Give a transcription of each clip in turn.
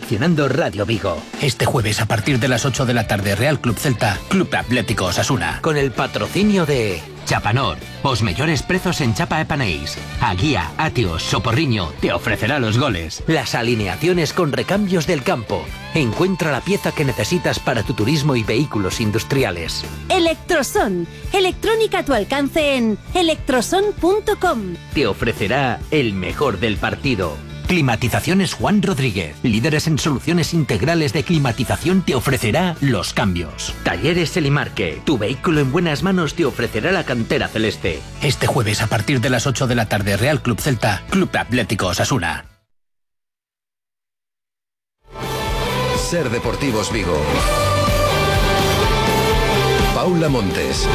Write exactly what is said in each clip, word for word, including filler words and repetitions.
patrocinando Radio Vigo. Este jueves a partir de las ocho de la tarde, Real Club Celta, Club Atlético Osasuna. Con el patrocinio de Chapanor, os mellores prezos en chapa e panéis. A Guía, Atios, Soporriño te ofrecerá los goles. Las alineaciones con recambios del campo. Encuentra la pieza que necesitas para tu turismo y vehículos industriales. Electroson, electrónica a tu alcance en electroson punto com. Te ofrecerá el mejor del partido. Climatizaciones Juan Rodríguez, líderes en soluciones integrales de climatización, te ofrecerá los cambios. Talleres Elimarque, tu vehículo en buenas manos te ofrecerá la cantera celeste. Este jueves a partir de las ocho de la tarde, Real Club Celta, Club Atlético Osasuna. Ser Deportivos Vigo. Paula Montes.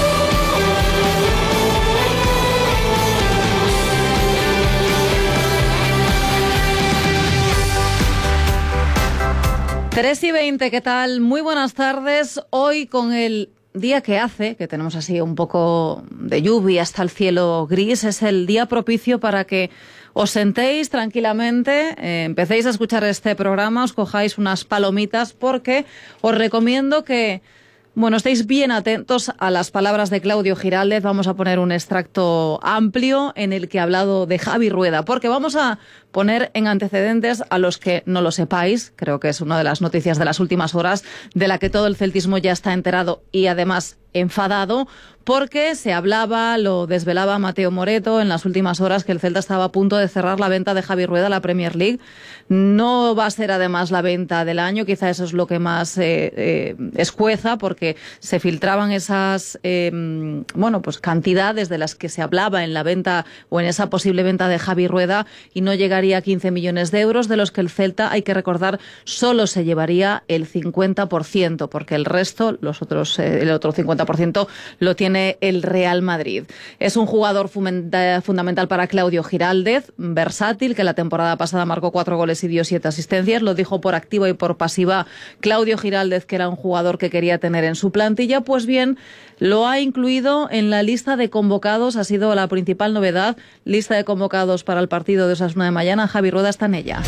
tres y veinte, ¿qué tal? Muy buenas tardes. Hoy con el día que hace, que tenemos así un poco de lluvia hasta el cielo gris, es el día propicio para que os sentéis tranquilamente, eh, empecéis a escuchar este programa, os cojáis unas palomitas, porque os recomiendo que, bueno, estéis bien atentos a las palabras de Claudio Giraldez. Vamos a poner un extracto amplio en el que ha hablado de Javi Rueda, porque vamos a poner en antecedentes a los que no lo sepáis. Creo que es una de las noticias de las últimas horas de la que todo el celtismo ya está enterado y además enfadado, porque se hablaba, lo desvelaba Mateo Moreto en las últimas horas, que el Celta estaba a punto de cerrar la venta de Javi Rueda a la Premier League. No va a ser además la venta del año, quizá eso es lo que más eh, eh, escueza, porque se filtraban esas eh, bueno, pues cantidades de las que se hablaba en la venta o en esa posible venta de Javi Rueda, y no llegaría a quince millones de euros, de los que el Celta, hay que recordar, solo se llevaría el cincuenta por ciento, porque el resto, los otros, eh, el otro cincuenta por ciento lo tiene el Real Madrid. Es un jugador fundamental para Claudio Giraldez, versátil, que la temporada pasada marcó cuatro goles y dio siete asistencias. Lo dijo por activa y por pasiva Claudio Giraldez, que era un jugador que quería tener en su plantilla. Pues bien, lo ha incluido en la lista de convocados, ha sido la principal novedad. Lista de convocados para el partido de Osasuna de mañana. Javi Rueda está en ella.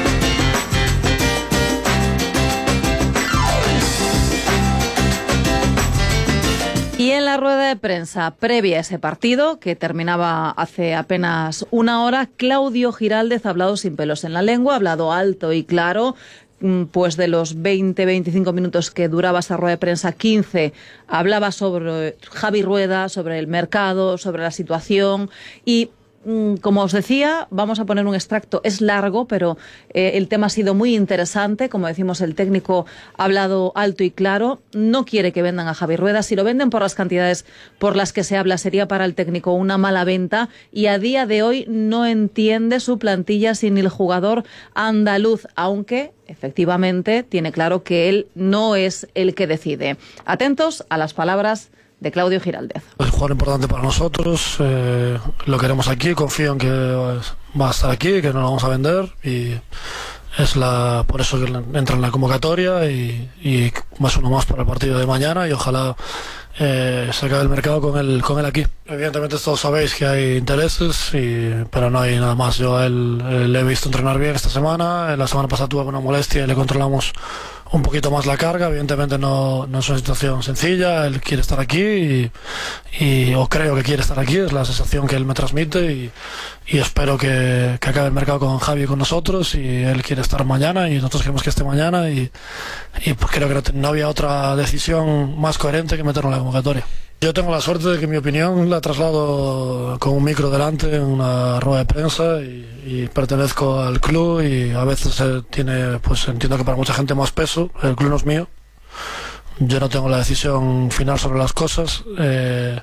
Y en la rueda de prensa previa a ese partido, que terminaba hace apenas una hora, Claudio Giraldez ha hablado sin pelos en la lengua, ha hablado alto y claro. Pues de los veinte, veinticinco minutos que duraba esa rueda de prensa, quince hablaba sobre Javi Rueda, sobre el mercado, sobre la situación. Y como os decía, vamos a poner un extracto. Es largo, pero eh, el tema ha sido muy interesante. Como decimos, el técnico ha hablado alto y claro. No quiere que vendan a Javi Rueda. Si lo venden por las cantidades por las que se habla, sería para el técnico una mala venta. Y a día de hoy no entiende su plantilla sin el jugador andaluz, aunque efectivamente tiene claro que él no es el que decide. Atentos a las palabras de Claudio Giraldez. Es un jugador importante para nosotros, eh, lo queremos aquí, confío en que va a estar aquí, que no lo vamos a vender, y es la por eso que entra en la convocatoria, y, y más uno más para el partido de mañana, y ojalá eh, se acabe el mercado con él, con él aquí. Evidentemente todos sabéis que hay intereses, y, pero no hay nada más. Yo a él, eh, le he visto entrenar bien esta semana, la semana pasada tuve una molestia y le controlamos un poquito más la carga. Evidentemente no, no es una situación sencilla, él quiere estar aquí y, y o creo que quiere estar aquí, es la sensación que él me transmite, y, y espero que, que acabe el mercado con Javi y con nosotros, y él quiere estar mañana y nosotros queremos que esté mañana, y, y pues creo que no, no había otra decisión más coherente que meterlo en la convocatoria. Yo tengo la suerte de que mi opinión la traslado con un micro delante en una rueda de prensa, y, y pertenezco al club, y a veces eh, tiene, pues entiendo que para mucha gente, más peso. El club no es mío, yo no tengo la decisión final sobre las cosas, eh,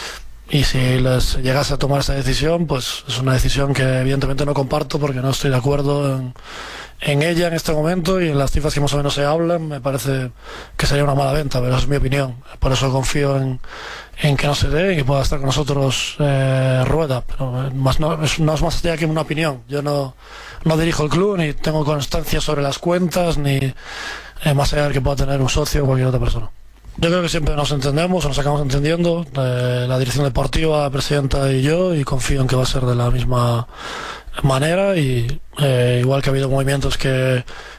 y si les llegase a tomar esa decisión, pues es una decisión que evidentemente no comparto, porque no estoy de acuerdo en, en ella en este momento, y en las cifras que más o menos se hablan me parece que sería una mala venta, pero es mi opinión. Por eso confío en, en que no se dé y que pueda estar con nosotros eh, Rueda, pero más, no, es, no es más allá que una opinión. Yo no, no dirijo el club, ni tengo constancia sobre las cuentas, ni eh, más allá de que pueda tener un socio o cualquier otra persona. Yo creo que siempre nos entendemos, o nos acabamos entendiendo, eh, la dirección deportiva, la presidenta y yo, y confío en que va a ser de la misma manera, y eh, igual que ha habido movimientos que